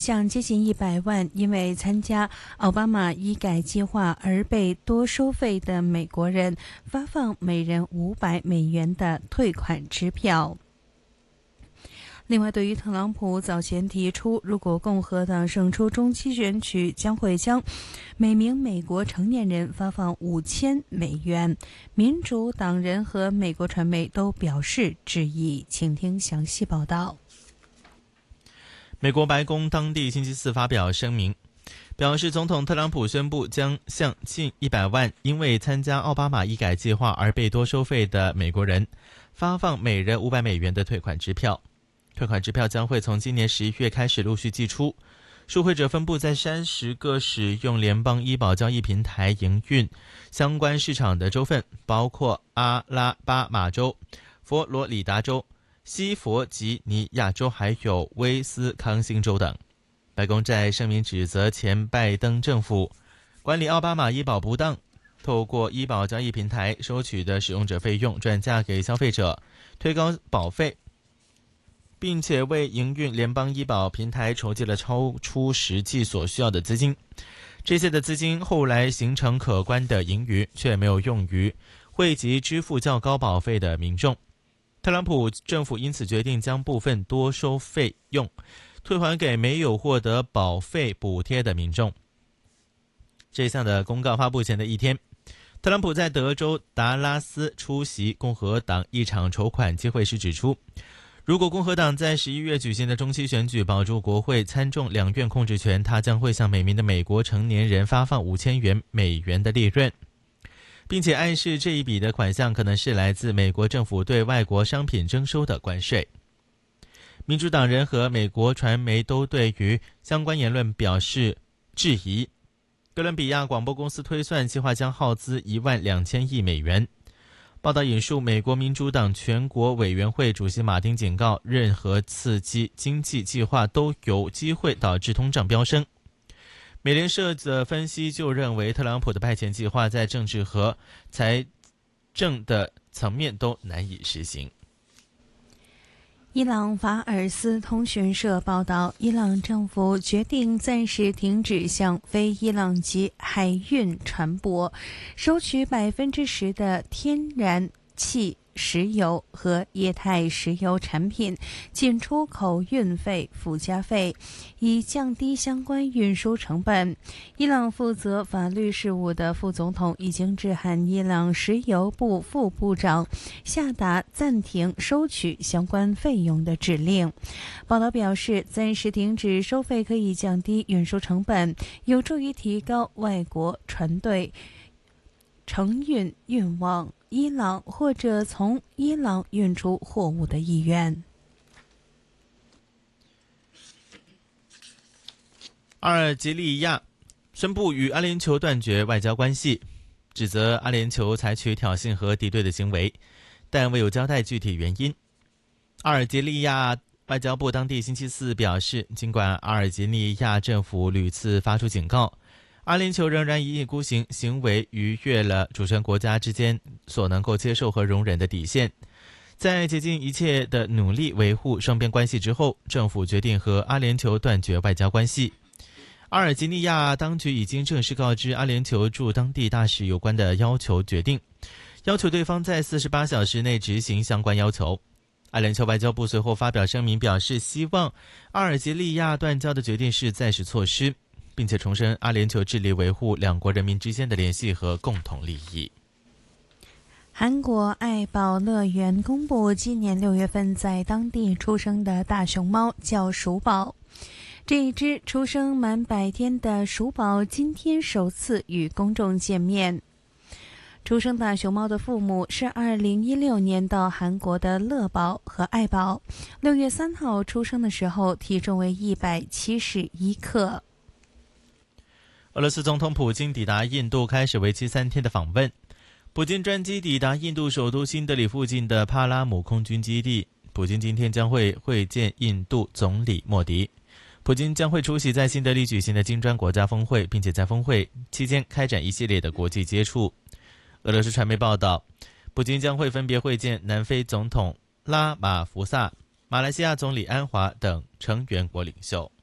向接近100万因为参加奥巴马医改计划而被多收费的美国人发放每人$500的退款支票。另外，对于特朗普早前提出，如果共和党胜出中期选举，将会将每名美国成年人发放$5000，民主党人和美国传媒都表示质疑。请听详细报道。 美国白宫当地星期四发表声明，表示总统特朗普宣布将向近100万因为参加奥巴马医改计划而被多收费的美国人发放每人$500的退款支票。退款支票将会从今年11月开始陆续寄出，受惠者分布在30个使用联邦医保交易平台营运相关市场的州份，包括阿拉巴马州、佛罗里达州、西弗吉尼亚州还有威斯康星州等。白宫在声明指责前拜登政府管理奥巴马医保不当，透过医保交易平台收取的使用者费用转嫁给消费者，推高保费，并且为营运联邦医保平台筹集了超出实际所需要的资金。这些的资金后来形成可观的盈余，却没有用于惠及支付较高保费的民众。特朗普政府因此决定将部分多收费用退还给没有获得保费补贴的民众。这项的公告发布前的一天，特朗普在德州达拉斯出席共和党一场筹款集会时指出，如果共和党在11月举行的中期选举保住国会参众两院控制权，他将会向每名的美国成年人发放$5000的利润，并且暗示这一笔的款项可能是来自美国政府对外国商品征收的关税。民主党人和美国传媒都对于相关言论表示质疑。哥伦比亚广播公司推算计划将耗资12000亿美元。报道引述美国民主党全国委员会主席马丁警告，任何刺激经济计划都有机会导致通胀飙升。美联社的分析就认为，特朗普的派遣计划在政治和财政的层面都难以实行。 伊朗法尔斯通讯社报道，伊朗政府决定暂时停止向非伊朗籍海运船舶收取10%的天然气、石油和液态石油产品进出口运费附加费，以降低相关运输成本。伊朗负责法律事务的副总统已经致函伊朗石油部副部长，下达暂停收取相关费用的指令。报道表示，暂时停止收费可以降低运输成本，有助于提高外国船队承运运往伊朗或者从伊朗运出货物的意愿。 阿尔及利亚宣布与阿联酋断绝外交关系，指责阿联酋采取挑衅和敌对的行为，但未有交代具体原因。阿尔及利亚外交部当地星期四表示，尽管阿尔及利亚政府屡次发出警告，阿联酋仍然一意孤行，行为逾越了主权国家之间所能够接受和容忍的底线。在竭尽一切的努力维护双边关系之后，政府决定和阿联酋断绝外交关系。阿尔及利亚当局已经正式告知阿联酋驻当地大使有关的要求决定，要求对方在48小时内执行相关要求。阿联酋外交部随后发表声明表示，希望阿尔及利亚断交的决定是暂时措施，并且重申阿联酋致力维护两国人民之间的联系和共同利益。 韩国爱宝乐园公布今年6月份在当地出生的大熊猫叫鼠宝。这一只出生满100天的鼠宝今天首次与公众见面。出生大熊猫的父母是2016年到韩国的乐宝和爱宝，6月3号出生的时候体重为171克。 俄罗斯总统普京抵达印度，开始为期3天的访问。普京专机抵达印度首都新德里附近的帕拉姆空军基地，普京今天将会会见印度总理莫迪。普京将会出席在新德里举行的金砖国家峰会，并且在峰会期间开展一系列的国际接触。俄罗斯传媒报道，普京将会分别会见南非总统拉马福萨、马来西亚总理安华等成员国领袖。